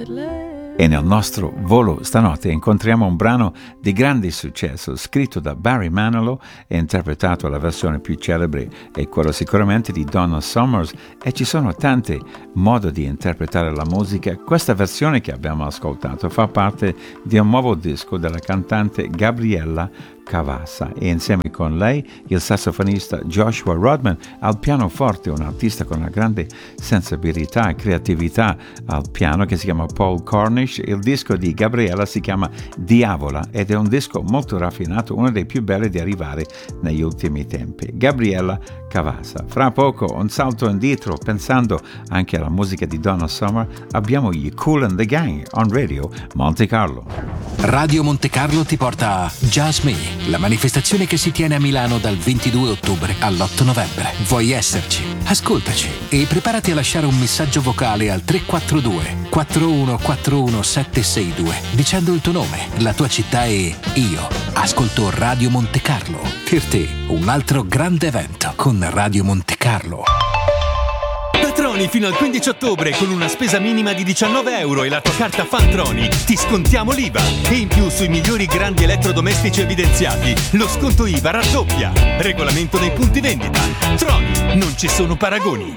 E nel nostro volo stanotte incontriamo un brano di grande successo scritto da Barry Manilow e interpretato alla versione più celebre è quello sicuramente di Donna Summers, e ci sono tanti modi di interpretare la musica. Questa versione che abbiamo ascoltato fa parte di un nuovo disco della cantante Gabriella Cavassa e insieme con lei il sassofonista Joshua Rodman al pianoforte, un artista con una grande sensibilità e creatività al piano che si chiama Paul Cornish. Il disco di Gabriella si chiama Diavola ed è un disco molto raffinato, uno dei più belli di arrivare negli ultimi tempi. Gabriella Cavassa. Fra poco un salto indietro pensando anche alla musica di Donna Summer, abbiamo gli Kool and the Gang on Radio Monte Carlo. Radio Monte Carlo ti porta a Jazz Me, la manifestazione che si tiene a Milano dal 22 ottobre all'8 novembre. Vuoi esserci? Ascoltaci e preparati a lasciare un messaggio vocale al 342 4141 762 dicendo il tuo nome, la tua città e io ascolto Radio Monte Carlo. Per te un altro grande evento con Radio Monte Carlo. Troni fino al 15 ottobre con una spesa minima di €19 e la tua carta Fantroni ti scontiamo l'IVA e in più sui migliori grandi elettrodomestici evidenziati lo sconto IVA raddoppia. Regolamento nei punti vendita. Troni, non ci sono paragoni.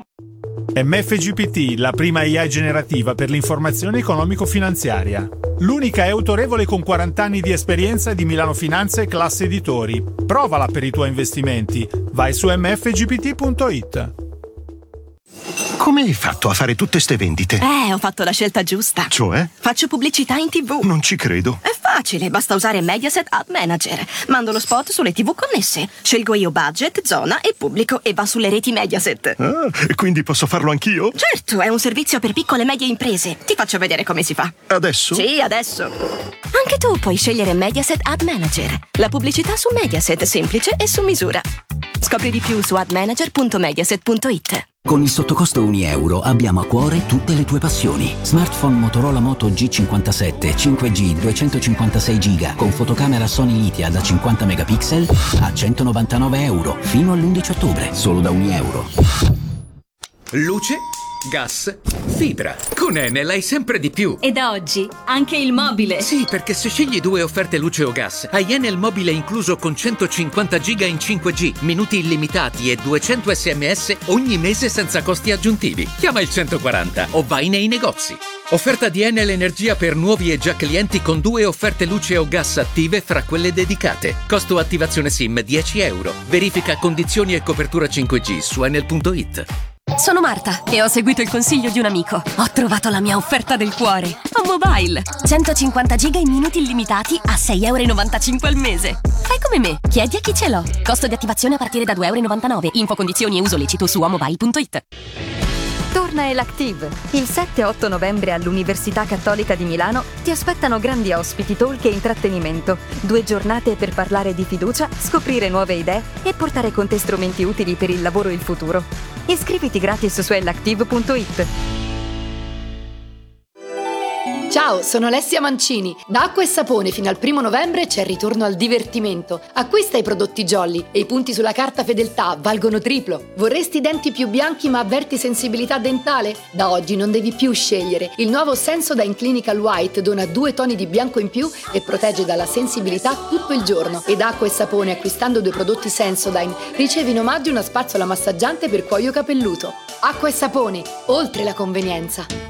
MFGPT, la prima AI generativa per l'informazione economico-finanziaria. L'unica è autorevole con 40 anni di esperienza di Milano Finanza e Classe Editori. Provala per i tuoi investimenti. Vai su mfgpt.it. Come hai fatto a fare tutte ste vendite? Ho fatto la scelta giusta. Cioè? Faccio pubblicità in TV. Non ci credo. È facile, basta usare Mediaset Ad Manager. Mando lo spot sulle TV connesse. Scelgo io budget, zona e pubblico e va sulle reti Mediaset. Ah, e quindi posso farlo anch'io? Certo, è un servizio per piccole e medie imprese. Ti faccio vedere come si fa. Adesso? Sì, adesso. Anche tu puoi scegliere Mediaset Ad Manager. La pubblicità su Mediaset, semplice e su misura. Scopri di più su admanager.mediaset.it. Con il sottocosto €1 abbiamo a cuore tutte le tue passioni. Smartphone Motorola Moto G57 5G 256 GB con fotocamera Sony Lithia da 50 megapixel a €199 fino all'11 ottobre, solo da €1. Luce, gas, fibra. Con Enel hai sempre di più. E da oggi anche il mobile. Sì, perché se scegli 2 offerte luce o gas, hai Enel mobile incluso con 150 giga in 5G, minuti illimitati e 200 SMS ogni mese senza costi aggiuntivi. Chiama il 140 o vai nei negozi. Offerta di Enel Energia per nuovi e già clienti con 2 offerte luce o gas attive fra quelle dedicate. Costo attivazione SIM €10. Verifica condizioni e copertura 5G su enel.it. Sono Marta e ho seguito il consiglio di un amico. Ho trovato la mia offerta del cuore. Ho Mobile. 150 giga in minuti illimitati a €6,95 al mese. Fai come me. Chiedi a chi ce l'ho. Costo di attivazione a partire da €2,99. Info, condizioni e uso lecito su omobile.it. Torna Elactive. Il 7-8 novembre all'Università Cattolica di Milano ti aspettano grandi ospiti, talk e intrattenimento. 2 giornate per parlare di fiducia, scoprire nuove idee e portare con te strumenti utili per il lavoro e il futuro. Iscriviti gratis su elactive.it. Ciao, sono Alessia Mancini. Da Acqua e Sapone fino al 1 novembre c'è il ritorno al divertimento. Acquista i prodotti Jolly e i punti sulla carta fedeltà valgono triplo. Vorresti denti più bianchi ma avverti sensibilità dentale? Da oggi non devi più scegliere. Il nuovo Sensodyne Clinical White dona 2 toni di bianco in più e protegge dalla sensibilità tutto il giorno. E da Acqua e Sapone, acquistando 2 prodotti Sensodyne, ricevi in omaggio una spazzola massaggiante per cuoio capelluto. Acqua e Sapone, oltre la convenienza.